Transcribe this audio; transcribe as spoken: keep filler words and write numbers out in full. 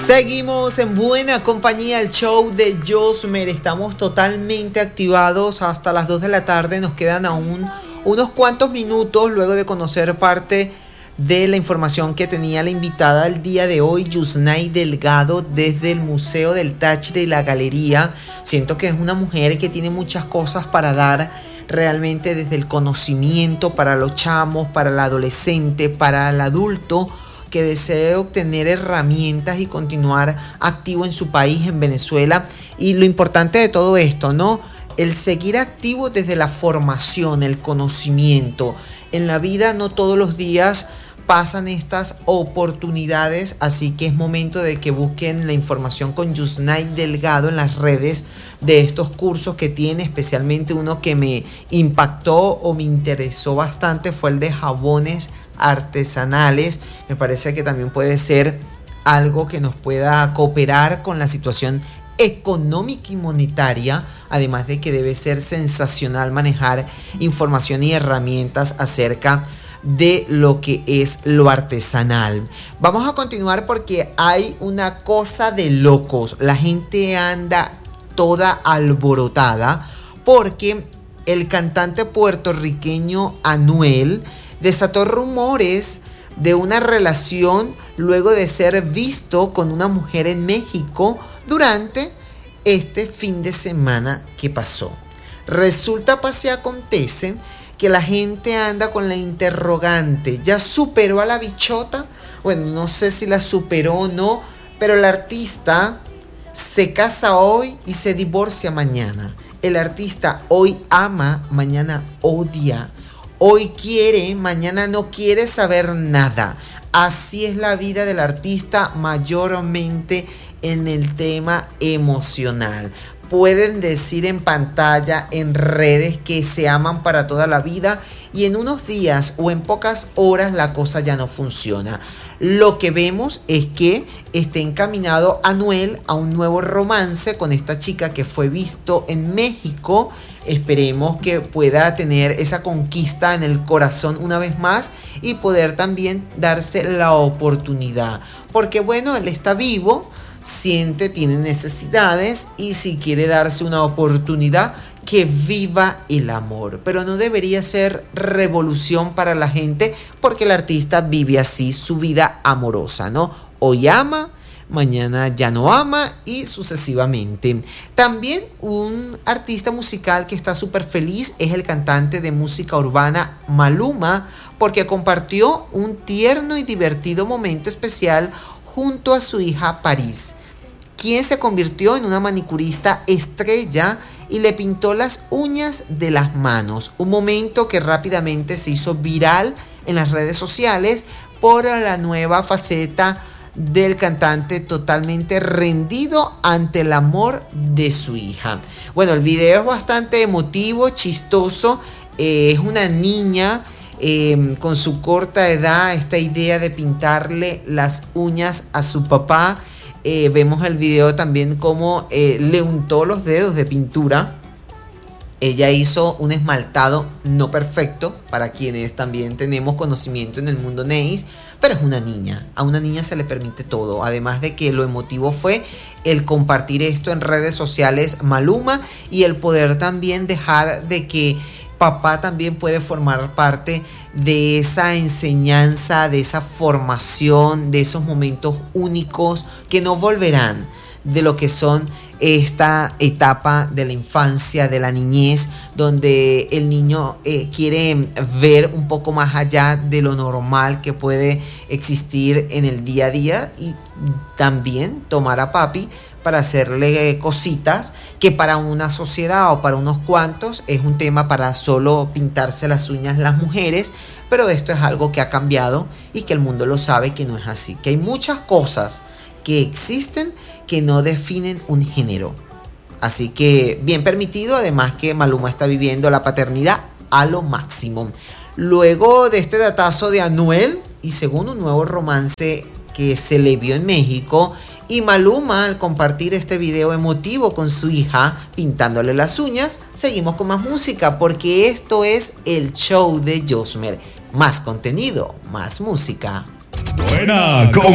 Seguimos en buena compañía, el show de Josmer. Estamos totalmente activados hasta las dos de la tarde. Nos quedan aún unos cuantos minutos luego de conocer parte de la información que tenía la invitada el día de hoy, Yusnay Delgado, desde el Museo del Táchira y la Galería. Siento que es una mujer que tiene muchas cosas para dar, realmente desde el conocimiento para los chamos, para el adolescente, para el adulto que desee obtener herramientas y continuar activo en su país, en Venezuela. Y lo importante de todo esto, ¿no? El seguir activo desde la formación, el conocimiento. En la vida no todos los días pasan estas oportunidades, así que es momento de que busquen la información con Yusnay Delgado en las redes de estos cursos que tiene, especialmente uno que me impactó o me interesó bastante fue el de jabones artesanales. Me parece que también puede ser algo que nos pueda cooperar con la situación económica y monetaria, además de que debe ser sensacional manejar información y herramientas acerca de lo que es lo artesanal. Vamos a continuar porque hay una cosa de locos. La gente anda toda alborotada porque el cantante puertorriqueño Anuel desató rumores de una relación luego de ser visto con una mujer en México durante este fin de semana que pasó. Resulta, pase, acontece que la gente anda con la interrogante, ¿ya superó a la bichota? Bueno, no sé si la superó o no, pero el artista se casa hoy y se divorcia mañana. El artista hoy ama, mañana odia. Hoy quiere, mañana no quiere saber nada. Así es la vida del artista, mayormente en el tema emocional. Pueden decir en pantalla, en redes, que se aman para toda la vida y en unos días o en pocas horas la cosa ya no funciona. Lo que vemos es que está encaminado Anuel a un nuevo romance con esta chica que fue visto en México. Esperemos que pueda tener esa conquista en el corazón una vez más y poder también darse la oportunidad. Porque bueno, él está vivo, siente, tiene necesidades y si quiere darse una oportunidad, que viva el amor. Pero no debería ser revolución para la gente porque el artista vive así su vida amorosa, ¿no? Hoy ama, mañana ya no ama y sucesivamente. También un artista musical que está súper feliz es el cantante de música urbana Maluma, porque compartió un tierno y divertido momento especial junto a su hija París, quien se convirtió en una manicurista estrella y le pintó las uñas de las manos. Un momento que rápidamente se hizo viral en las redes sociales por la nueva faceta del cantante, totalmente rendido ante el amor de su hija. Bueno, el video es bastante emotivo, chistoso. Eh, es una niña eh, con su corta edad, esta idea de pintarle las uñas a su papá. Eh, vemos el video también como eh, le untó los dedos de pintura. Ella hizo un esmaltado no perfecto, para quienes también tenemos conocimiento en el mundo nails, pero es una niña. A una niña se le permite todo. Además de que lo emotivo fue el compartir esto en redes sociales Maluma y el poder también dejar de que papá también puede formar parte de esa enseñanza, de esa formación, de esos momentos únicos que no volverán, de lo que son esta etapa de la infancia, de la niñez, donde el niño eh, quiere ver un poco más allá de lo normal que puede existir en el día a día y también tomar a papi para hacerle cositas que para una sociedad o para unos cuantos es un tema para solo pintarse las uñas las mujeres, pero esto es algo que ha cambiado y que el mundo lo sabe que no es así, que hay muchas cosas que existen que no definen un género. Así que bien permitido, además que Maluma está viviendo la paternidad a lo máximo. Luego de este datazo de Anuel y según un nuevo romance que se le vio en México, y Maluma al compartir este video emotivo con su hija pintándole las uñas, seguimos con más música porque esto es el show de Josmer. Más contenido, más música. Buena, con